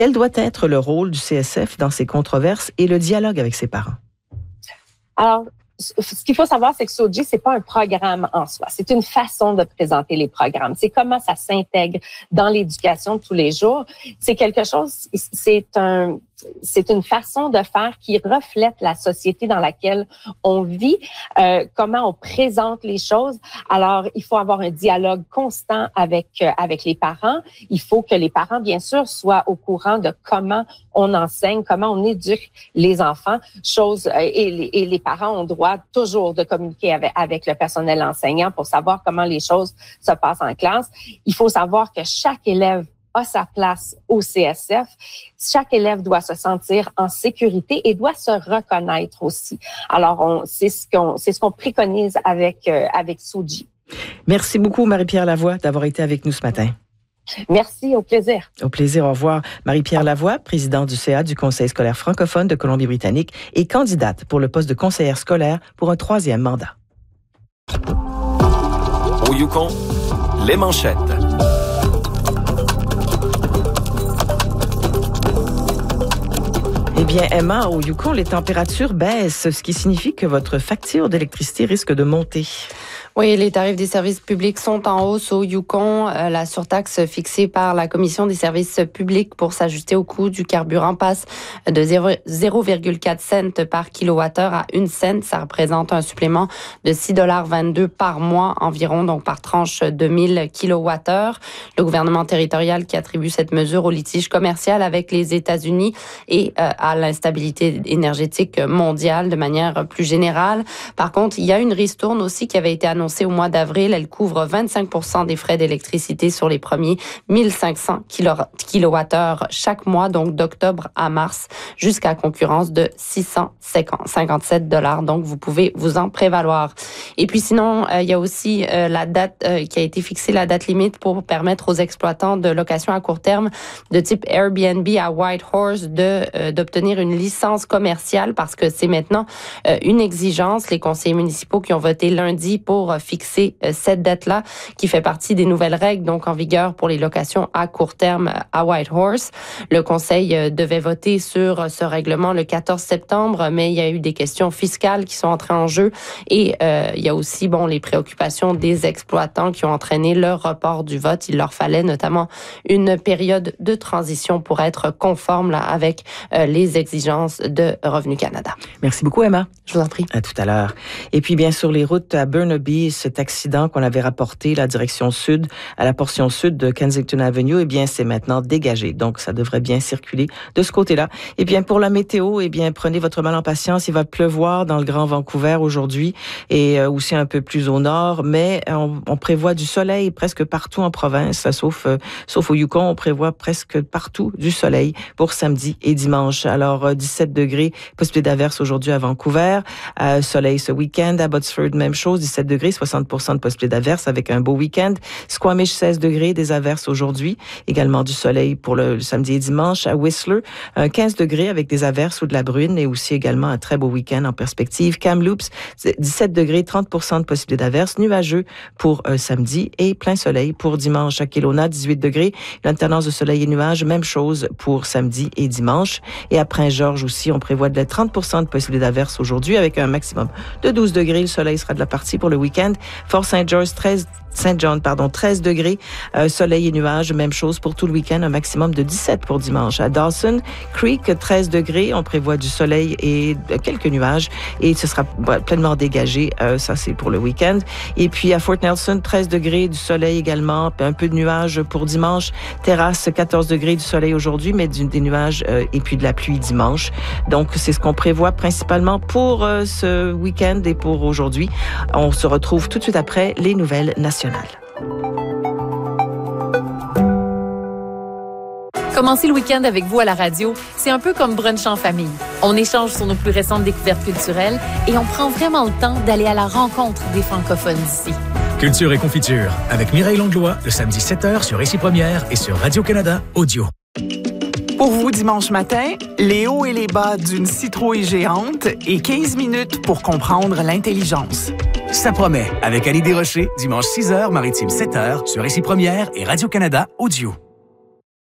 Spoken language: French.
Quel doit être le rôle du CSF dans ces controverses et le dialogue avec ses parents? Alors, ce qu'il faut savoir, c'est que SOGI, c'est pas un programme en soi. C'est une façon de présenter les programmes. C'est comment ça s'intègre dans l'éducation de tous les jours. C'est quelque chose, c'est une façon de faire qui reflète la société dans laquelle on vit, comment on présente les choses. Alors, il faut avoir un dialogue constant avec les parents. Il faut que les parents, bien sûr, soient au courant de comment on enseigne, comment on éduque les enfants. Et les parents ont droit toujours de communiquer avec le personnel enseignant pour savoir comment les choses se passent en classe. Il faut savoir que chaque élève a sa place au CSF. Chaque élève doit se sentir en sécurité et doit se reconnaître aussi. Alors, c'est ce qu'on préconise avec SOGI. Merci beaucoup, Marie-Pierre Lavoie, d'avoir été avec nous ce matin. Merci, au plaisir. Au plaisir, au revoir. Marie-Pierre Lavoie, présidente du CA du Conseil scolaire francophone de Colombie-Britannique et candidate pour le poste de conseillère scolaire pour un 3e mandat. Au Yukon, les manchettes. Eh bien, Emma, au Yukon, les températures baissent, ce qui signifie que votre facture d'électricité risque de monter. Oui, les tarifs des services publics sont en hausse au Yukon. La surtaxe fixée par la Commission des services publics pour s'ajuster au coût du carburant passe de 0,4 cents par kilowattheure à 1 cent. Ça représente un supplément de 6,22 $ par mois environ, donc par tranche de 1000 kilowattheures. Le gouvernement territorial qui attribue cette mesure au litige commercial avec les États-Unis et à l'instabilité énergétique mondiale de manière plus générale. Par contre, il y a une ristourne aussi qui avait été annoncée au mois d'avril. Elle couvre 25% des frais d'électricité sur les premiers 1500 kilowattheures chaque mois, donc d'octobre à mars, jusqu'à concurrence de 657 $. Donc, vous pouvez vous en prévaloir. Et puis sinon, il y a aussi la date qui a été fixée, la date limite pour permettre aux exploitants de location à court terme de type Airbnb à Whitehorse d'obtenir une licence commerciale parce que c'est maintenant une exigence. Les conseillers municipaux qui ont voté lundi pour fixer cette date-là, qui fait partie des nouvelles règles donc en vigueur pour les locations à court terme à Whitehorse. Le conseil devait voter sur ce règlement le 14 septembre, mais il y a eu des questions fiscales qui sont entrées en jeu et il y a aussi les préoccupations des exploitants qui ont entraîné le report du vote. Il leur fallait notamment une période de transition pour être conforme avec les exigences de Revenu Canada. Merci beaucoup, Emma. Je vous en prie. À tout à l'heure. Et puis, bien sûr, les routes à Burnaby, cet accident qu'on avait rapporté, la direction sud, à la portion sud de Kensington Avenue, eh bien, c'est maintenant dégagé. Donc, ça devrait bien circuler de ce côté-là. Eh bien, pour la météo, eh bien, prenez votre mal en patience. Il va pleuvoir dans le Grand Vancouver aujourd'hui et aussi un peu plus au nord, mais on prévoit du soleil presque partout en province, sauf au Yukon, on prévoit presque partout du soleil pour samedi et dimanche. Alors, 17 degrés, possibilité d'averse aujourd'hui à Vancouver, soleil ce week-end, à Abbotsford, même chose, 17 degrés, 60% de possibilité d'averse avec un beau week-end. Squamish, 16 degrés, des averses aujourd'hui, également du soleil pour le samedi et dimanche. À Whistler, 15 degrés avec des averses ou de la bruine et aussi également un très beau week-end en perspective. Kamloops, 17 degrés, 30% de possibilité d'averse, nuageux pour samedi et plein soleil pour dimanche. À Kelowna, 18 degrés, l'alternance de soleil et nuages, même chose pour samedi et dimanche. Et à Prince-Georges aussi, on prévoit de la 30% de possibilité d'averse aujourd'hui avec un maximum de 12 degrés. Le soleil sera de la partie pour le week-end. Fort Saint-John, 13 degrés, soleil et nuages, même chose pour tout le week-end, un maximum de 17 pour dimanche. À Dawson Creek, 13 degrés, on prévoit du soleil et quelques nuages et ce sera pleinement dégagé, ça c'est pour le week-end. Et puis à Fort Nelson, 13 degrés, du soleil également, un peu de nuages pour dimanche. Terrasse, 14 degrés, du soleil aujourd'hui, mais des nuages et puis de la pluie dimanche. Donc c'est ce qu'on prévoit principalement pour ce week-end et pour aujourd'hui. On se retrouve tout de suite après les nouvelles nationales. Commencer le week-end avec vous à la radio, c'est un peu comme brunch en famille. On échange sur nos plus récentes découvertes culturelles et on prend vraiment le temps d'aller à la rencontre des francophones d'ici. Culture et confiture avec Mireille Langlois, le samedi 7h sur Récit Première et sur Radio-Canada Audio. Pour vous, dimanche matin, les hauts et les bas d'une citrouille géante et 15 minutes pour comprendre l'intelligence. Ça promet avec Annie Desrochers, dimanche 6h, maritime 7h sur Récit Première et Radio-Canada Audio.